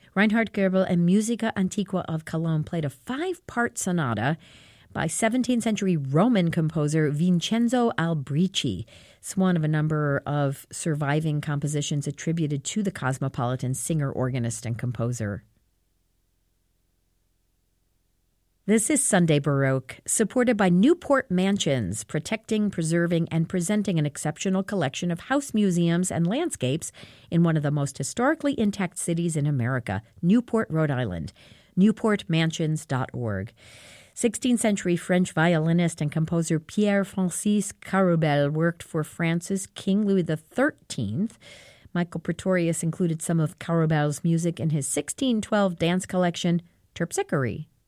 Reinhard Goebel and Musica Antiqua of Cologne played a 5-part sonata by 17th century Roman composer Vincenzo Albrici. It's one of a number of surviving compositions attributed to the cosmopolitan singer, organist, and composer. This is Sunday Baroque, supported by Newport Mansions, protecting, preserving, and presenting an exceptional collection of house museums and landscapes in one of the most historically intact cities in America, Newport, Rhode Island. NewportMansions.org. 16th century French violinist and composer Pierre-Francis Caroubel worked for France's King Louis XIII. Michael Pretorius included some of Caroubel's music in his 1612 dance collection, Terpsichore.